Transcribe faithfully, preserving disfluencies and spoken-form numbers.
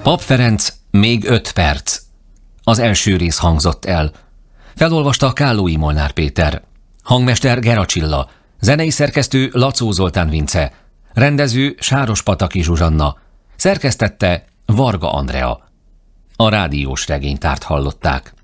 Pap Ferenc, még öt perc. Az első rész hangzott el. Felolvasta Kállói Molnár Péter. Hangmester Gera Csilla. Zenei szerkesztő Lacó Zoltán Vince. Rendező Sárospataki Zsuzsanna. Szerkesztette Varga Andrea. A rádiós regénytárt hallották.